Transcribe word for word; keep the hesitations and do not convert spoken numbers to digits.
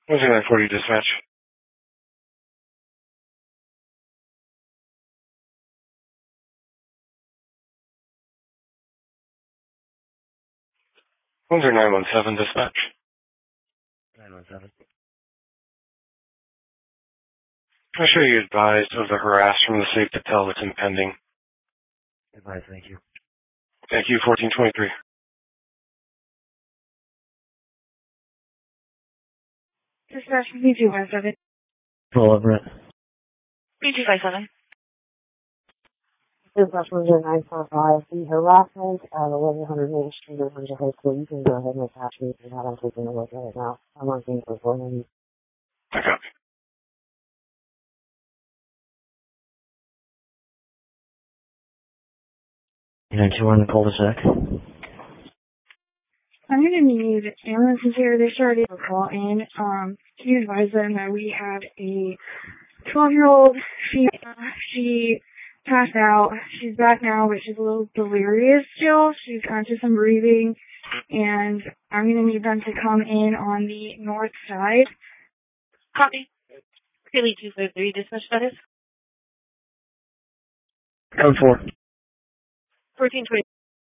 one zero nine forty dispatch. one zero nine one seven dispatch. nine one seven. I show you advised of the harass from the safe to tell that's impending. Advised, thank you. Thank you, fourteen twenty-three. Dispatch B two five seven. Roll over it. B two five seven. Dispatch one zero nine four five. The harassment at eleven hundred Main Street in Hunter High School. You can go ahead and attach me if you're not. I'm taking a look at it now. I'm working for four ninety. I copy. nine two one cul-de-sac. I'm going to need ambulances here. They started a call in. Um, can you advise them that we have a twelve-year-old female. She passed out. She's back now, but she's a little delirious still. She's conscious and breathing. And I'm going to need them to come in on the north side. Copy. Philly two five three, dispatch status. Code four. fourteen twenty.